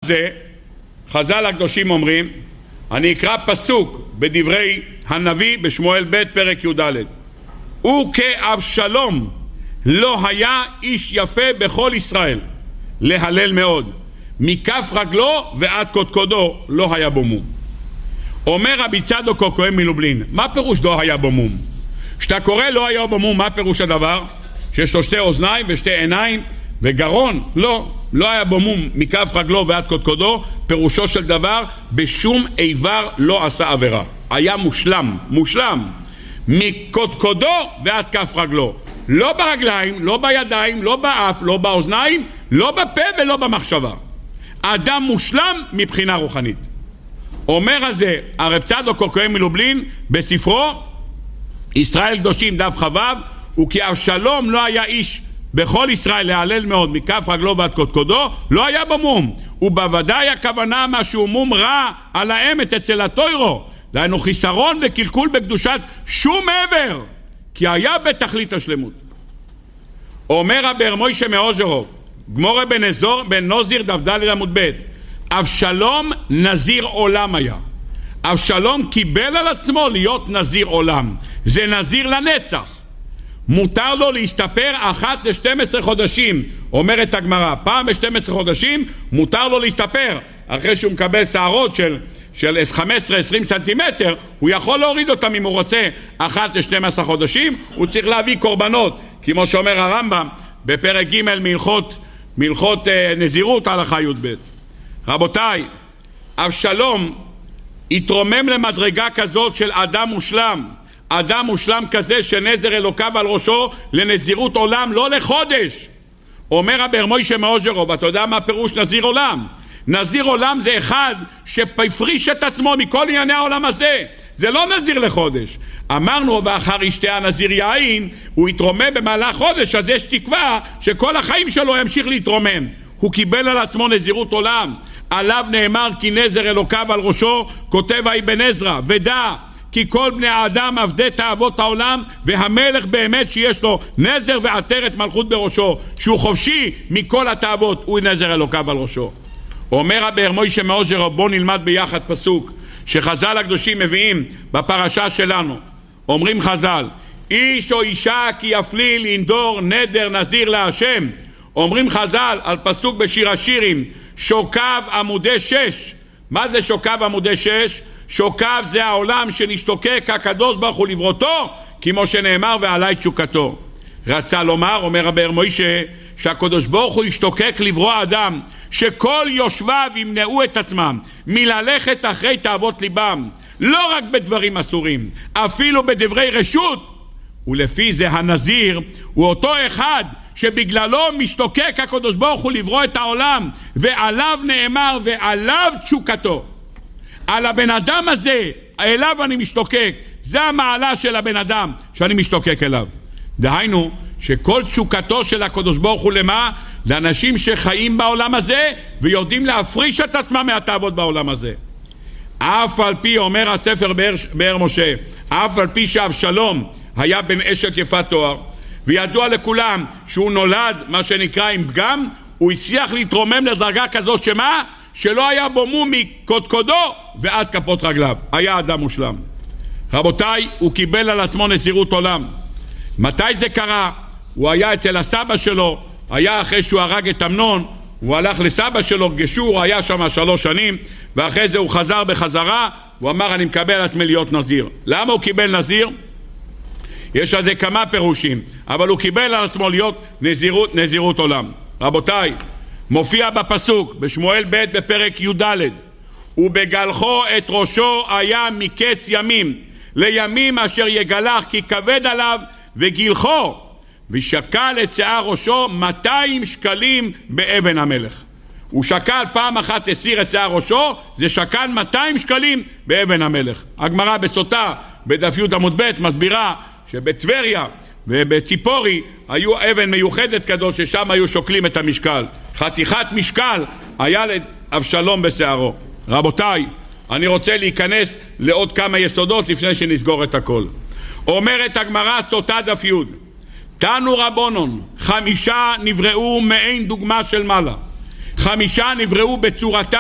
זה חז"ל הקדושים אומרים, אני אקרא פסוק בדברי הנביא בשמואל ב' פרק י"ד. וכאבשלום לא היה איש יפה בכל ישראל, להלל מאוד, מכף רגלו ועד קודקודו לא היה בו מום. אומר רבי צדוק הכהן מלובלין, מה פירוש לא היה בו מום? כשאתה קורא לא היה בו מום, מה פירוש הדבר? שיש לו שתי אוזניים ושתי עיניים וגרון? לא היה בו מום מכף רגלו ועד קודקודו, פירושו של דבר בשום איבר לא עשה עבירה, היה מושלם מקודקודו ועד כף רגלו, לא ברגליים, לא בידיים, לא באף, לא באוזניים, לא בפה ולא במחשבה. אדם מושלם מבחינה רוחנית. אומר על זה הרב צדוק הכהן מלובלין בספרו ישראל קדושים דף ח"ו, וכי אבשלום לא היה איש בכל ישראל להלל מאוד מכף רגלו ועד קודקודו, לא היה בו מום, ובוודאי הכוונה משהו מום רע על האמת אצל התוירו, דהיינו חיסרון וקלקול בקדושת שום עבר, כי היה בתכלית השלמות. אומר רבי מוישה מאוז'רוב גמורה בן נוזיר דף ד' עמוד ב', אבשלום נזיר עולם היה. אבשלום קיבל על עצמו להיות נזיר עולם, זה נזיר לנצח. מותר לו להסתפר אחת ל-12 חודשים, אומרת הגמרא, פעם ב-12 חודשים מותר לו להסתפר. אחרי שהוא מקבל שערות של 15-20 סנטימטר, הוא יכול להוריד אותם אם הוא רוצה אחת ל-12 חודשים, הוא צריך להביא קורבנות, כמו שאומר הרמב"ם בפרק ג' מלכות נזירות הלכה י"ב. רבותיי, אבשלום התרומם למדרגה כזאת של אדם מושלם, אדם מושלם כזה שנזר אלוקיו על ראשו לנזירות עולם, לא לחודש. אומר רבי מוישה מאוז'רוב, אתה יודע מה פירוש נזיר עולם? נזיר עולם זה אחד שפריש את עצמו מכל ענייני העולם הזה, זה לא נזיר לחודש. אמרנו ואחר ישתה הנזיר יין, הוא יתרומם במהלך חודש, אז יש תקווה שכל החיים שלו ימשיך להתרומם. הוא קיבל על עצמו נזירות עולם, עליו נאמר כי נזר אלוקיו על ראשו, כותב אבן עזרא, ודע כי כל בני האדם עבדי תאוות העולם, והמלך באמת שיש לו נזר ועטרת מלכות בראשו, שהוא חופשי מכל התאוות, הוא נזר אלוקיו על ראשו. אומר רבי מוישה מאוז'רוב, בוא נלמד ביחד פסוק שחז"ל הקדושים מביאים בפרשה שלנו. אומרים חז"ל, איש או אישה כי יפליל ינדור נדר נזיר להשם. אומרים חז"ל על פסוק בשיר השירים, שוקיו עמודי 6. מה זה שוקיו עמודי 6? שוקיו זה העולם שנשתוקק הקדוש ברוך הוא לבראותו, כמו שנאמר ועלי תשוקתו. רצה לומר, אומר רבי מוישה, שהקדוש ברוך הוא ישתוקק לברוא אדם, שכל יושביו ימנעו את עצמם מללכת אחרי תאוות ליבם, לא רק בדברים אסורים, אפילו בדברי רשות. ולפי זה הנזיר הוא אותו אחד שבגללו משתוקק הקדוש ברוך הוא לברוא את העולם, ועליו נאמר ועליו תשוקתו. על הבן אדם הזה, אליו אני משתוקק, זה המעלה של הבן אדם שאני משתוקק אליו. דהיינו שכל תשוקתו של הקדוש ברוך הוא למה? לאנשים שחיים בעולם הזה ויודעים להפריש את עצמם מהתאוות בעולם הזה. אף על פי, אומר הספר באר משה, אף על פי שאבשלום היה בן אשת יפת תואר, וידוע לכולם שהוא נולד מה שנקרא עם פגם, הוא הצליח להתרומם לדרגה כזאת שמה? שלא היה בו מום מקודקודו ועד כפות רגליו, היה אדם מושלם. רבותיי, הוא קיבל על עצמו נזירות עולם. מתי זה קרה? הוא היה אצל הסבא שלו, היה אחרי שהוא הרג את אמנון, הוא הלך לסבא שלו גשור, היה שם 3 שנים, ואחרי זה הוא חזר בחזרה, הוא אמר אני מקבל על עצמי להיות נזיר. למה הוא קיבל נזיר? יש על זה כמה פירושים, אבל הוא קיבל על עצמו להיות נזירות עולם. רבותיי, מופיע בפסוק בשמואל ב' בפרק י"ד, ובגלחו את ראשו היה מקץ ימים לימים אשר יגלח כי כבד עליו, וגילחו ושקל את שיער ראשו 200 שקלים באבן המלך. הוא שקל פעם אחת הסיר את שיער ראשו, זה שקל 200 שקלים באבן המלך. הגמרא בסוטה בדף י' עמוד ב' מסבירה שבטבריה ובציפורי היו אבן מיוחדת כזאת ששם היו שוקלים את המשקל. חתיכת משקל היה לאבשלום בשיערו. רבותיי, אני רוצה להיכנס לעוד כמה יסודות לפני שנסגור את הכל. אומרת הגמרא סוטה דף י', תנו רבונון, 5 נבראו מעין דוגמה של מעלה, 5 נבראו בצורתה